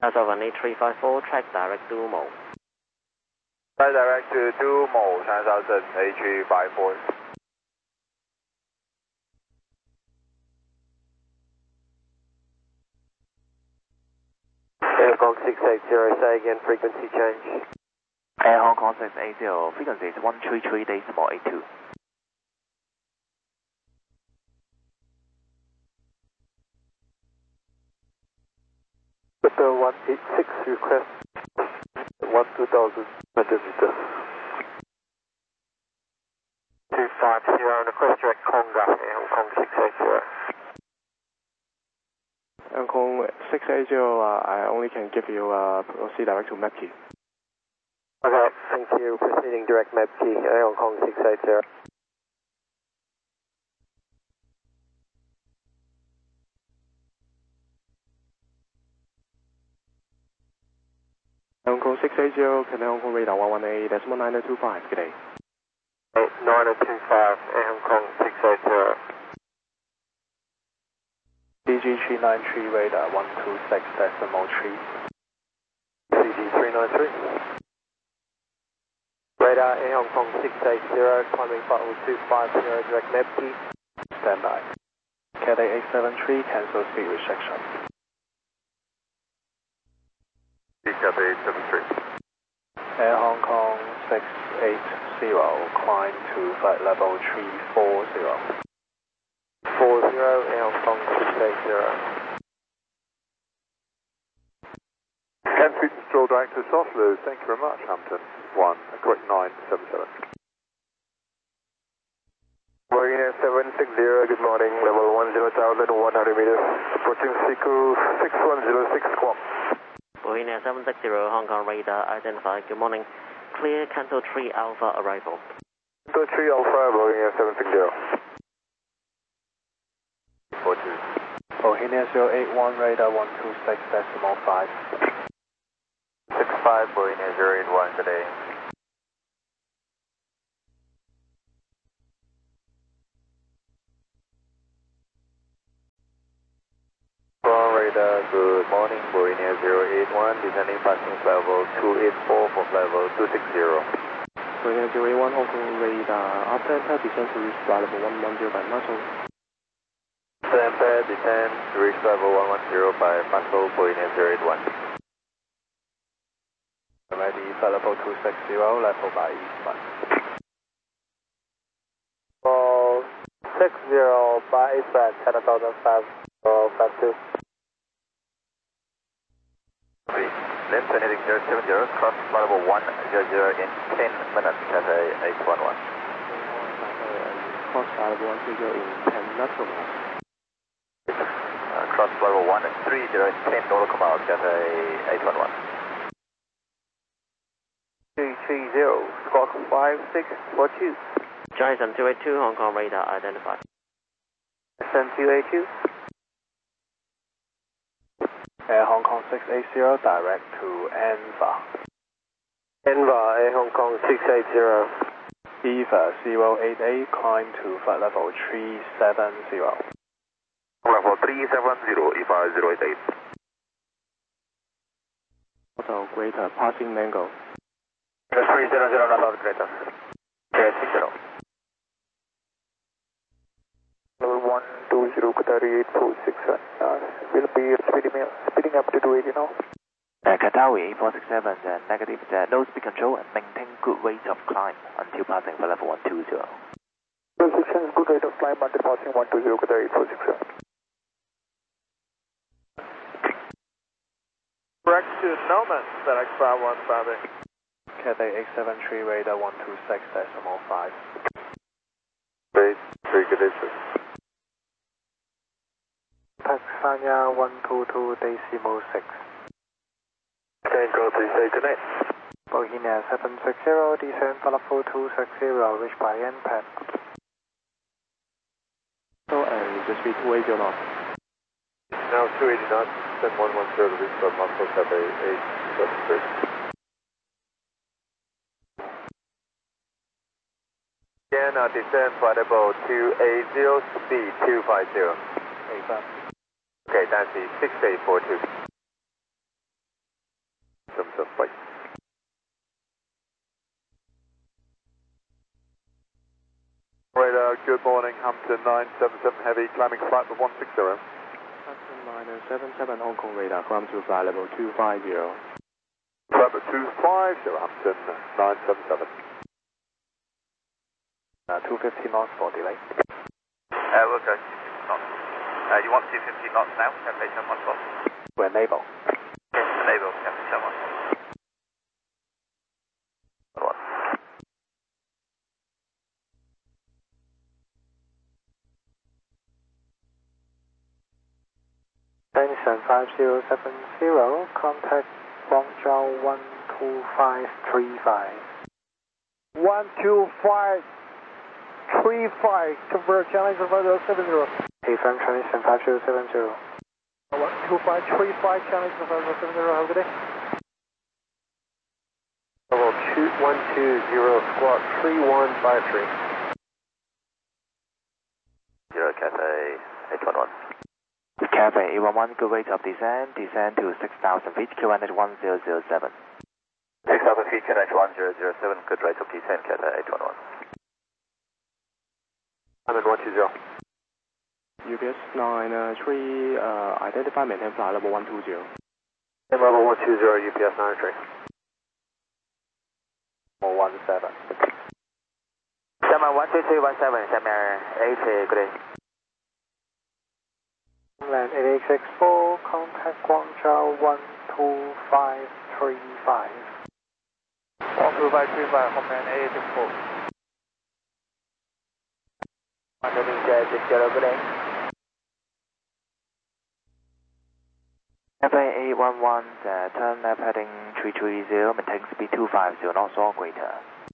As of 354, track direct to Mo. Track direct to Mo, 3000, A354. Air Hong Kong 680, say again, frequency change. Air Hong Kong 680, frequency is 133.82. Hotel 186, request 12,000 meters. 250, request direct Conga, Air Hong Kong 680. Hong Kong 680, I only can give you proceed direct to Mapkey. Okay, thank you. Proceeding direct Mapkey, Air Hong Kong 680. Hong Kong 680, can Hong Kong radar 118.9025, good day. 9025, Air Hong Kong 680. DG393 radar 126.3. CG393. Radar Air Hong Kong 680, climbing button 250, direct Mapkey. Standby. Cathay 873, cancel speed restriction. Cathay 873. Air Hong Kong 680, climb to flight level 340. 40, Air Hong Kong 680. Can stroll direct to Softlow, thank you very much, Hampton. 1, correct 977. Boeing 760, good morning, level 10,100 meters, approaching Siku 6106 squawk. Boeing 760, Hong Kong radar identified. Good morning. Clear Canto 3 Alpha arrival. Canto 3 Alpha, Boeing 760. 42. Boeing 081, radar 126.5. 65, Boeing 081, good day. Radar, good morning, Boeing 081, descending passing level 284 for level 260. Boeing 081, Hong Kong radar, after enter descend to reach flight level 110 by muscle. Stand descend to reach level 110 by muscle, Boeing 081. Ready, flight level 260, level by eastbound. 60 by eastbound, 10,552. Left heading 070, cross flight level 100 in 10 minutes, Cathay 811. Cross flight level 130 in 10 nautical miles. Cross flight level 130 in 10 nautical miles, Cathay 811. 330, squawk 5642. Jason 282, Hong Kong radar identified. SM 282. Air Hong Kong 680, direct to ENVA. ENVA, Air Hong Kong 680. EVA 088, climb to flight level 370. Level 370, EVA 088. Also greater passing mango. 300, not out greater. 360. Level 120, Qatari 8467. Will be speeding up to 280 now. Qatari 8467, negative, low speed control and maintain good rate of climb until passing for level 120. Position good rate of climb until passing 120, Qatari 8467. Correct to Noman, FedEx 5158. Cathay 873, radar 126.5. Great, very good answer. Paxania 122 decimal 6. Tango 389. Boeing 760, descend for level 260, reach by NPAD. So, and just be 280 knots. Now 280 knots, descend 110 to reach the muscle, Cathay 873. Again, descend flight level 280, speed 250. Okay, that's the 6842. 7, bye. Radar, good morning, Hampton 977 Heavy, climbing flight of 160. Hampton 977 Hong Kong radar, climb to flight level 250. Flight level 250, Hampton 977. 250 knots for delay. We'll go 250 knots. You want 250 knots now? Cafe 714. We're naval. Yes, enable Cafe 714. 5070, contact Guangzhou 12535. 12535, convert challenge of 70. Affirm Chinese 5070. 12535, challenge of 70, have a good day. Level 120, squawk 3153. 0 Cafe 811. Cafe 811, good rate of descent, descend to 6,000 feet, QNH 1007. 6,000 feet, QNH 1007, good rate of descent, Cafe 811. I'm in 120. UPS 93, identify maintain flight level 120. Level 120, UPS 93. 17. 12317, 下面 8 good day. Land 8864, contact Guangzhou 12535. 12535, Homeland 8864. Indonesia 60, good day. FA 811, turn left heading 330, maintain speed 250 knots or greater.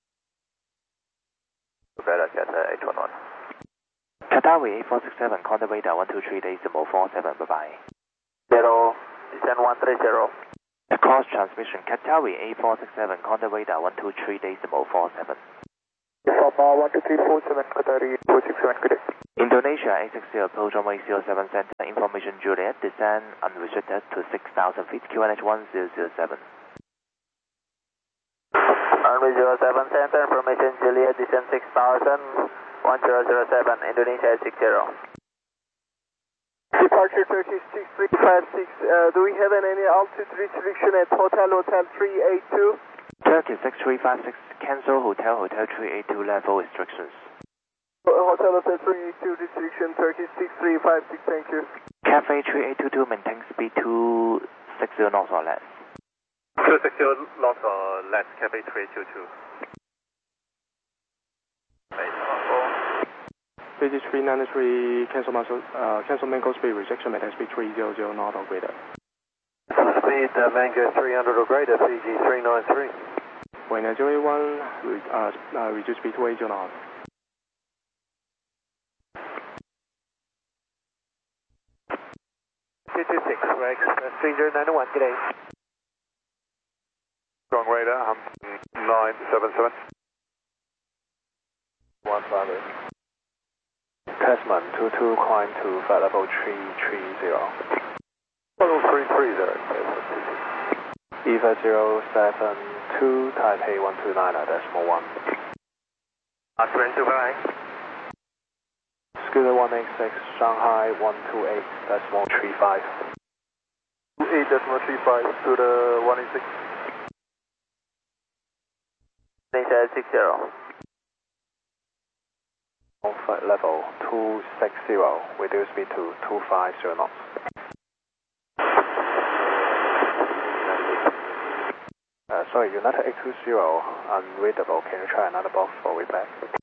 Radar Cafe 811. Qatawi 8467, contact radar 123 decimal 47, bye-bye. 0, descend 130. Cross transmission, Qatawi 8467, contact radar 123 decimal 47. Papa 12347, Qatari 467, good day. Indonesia 860, approach runway 07 center, information Juliet, descend unrestricted to 6,000 feet, QNH 1007. Runway 07 center, information Juliet, descend 6,000, 1007, Indonesia 60. Departure Turkish 6356, do we have any altitude restriction at Hotel 382? Turkey 6356, cancel Hotel 382 level restrictions. Hotel 382 restriction, Turkish 6356, thank you. Cafe 3822, maintain speed 260 knots or less. 260 knots or less, Cafe 3822. 5393, cancel Mango speed rejection, maintain speed 300 knot or greater. Speed Mango 300 or greater, PG 393. When 081, reduce speed to 80 knots. 226, Rex, 3091, good day. Strong radar, 977. 150. Tasman 22, climb to flight level 330. Level 330, EVA 072, Taipei 129.1. Operation bye. Scooter 186, Shanghai 128.35. 28.35 to the 186. Indonesia 60. On flight level 260, reduce speed to 250 knots. Sorry, United 820, unreadable. Can you try another box for way back?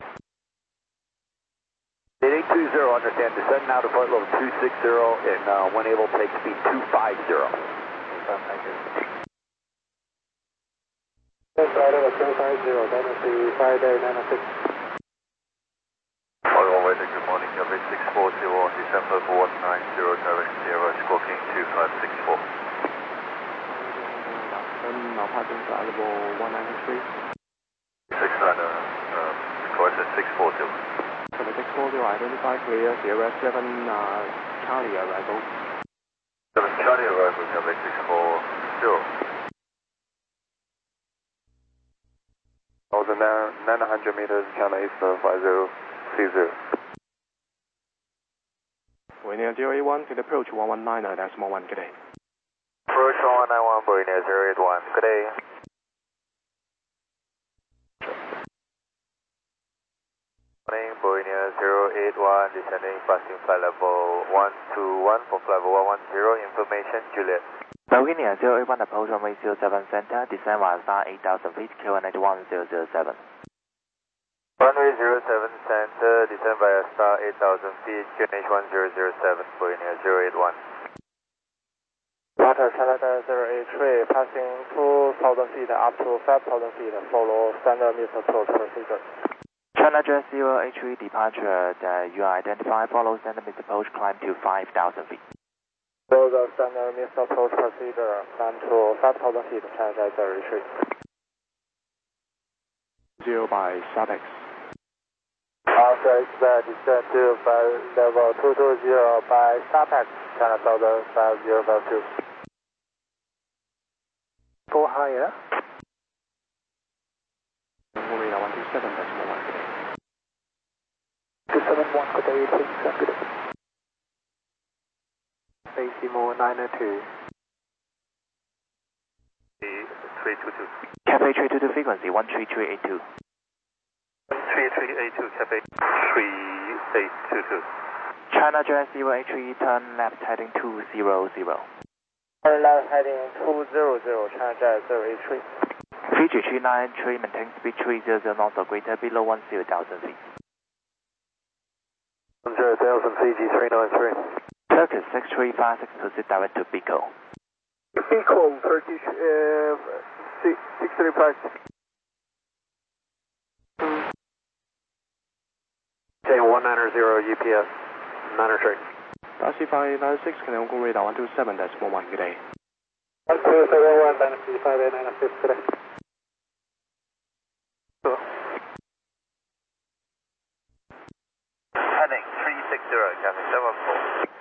820, understand. Descend now to flight level 260 and when able, take speed 250. Thank you. Flight level 250, Dynasty Friday 96. All weather, good morning. Cafe 640, December 190, direct 0, squawking 2564. Now passing flight level 193. 69, course at 640. 640, identify clear, Sierra 7 Charlie arrival. 7 Charlie arrival, Cafe 640. Eastern 5030. Meridian 081, clear approach 119.1, good day. Approach 1191, Meridian 081, good day. Morning, Meridian 081, descending passing flight level 121 for flight level 110, information Juliet. Meridian 081 approach runway 07 center, descend via star 8,000 feet, QNH 1007. Runway 07 center, descend via star 8,000 feet, QNH 1007, Meridian 081. Water Canada 083, passing 2,000 feet up to 5,000 feet, follow standard missile approach procedure. China Jet 083 departure that you identify, follow standard missile approach, climb to 5,000 feet. Follow the standard missile approach procedure, climb to 5,000 feet, China Jet 083. 0 by SAPEX. After descend to level 220 by SAPEX, China Southern 5052. Go higher. Radar 127.1, good day. 271, good day, good day. Basimo 902. 322. Cafe 322 frequency 13382. 13382, Cafe 3822. China Jet 083, turn left heading 200. Turn left heading 200, China Jet 083. Fiji 393, maintain speed 300 knots or greater, below 10,000 feet. 10,000 Fiji 393. Turkish 6356, proceed direct to Biko. Biko, Turkish 635. J190 UPS 903. Classify 96, can I go radar 127.1, good day. 1271, Dynasty 5896, good day. Heading 360, Captain 74.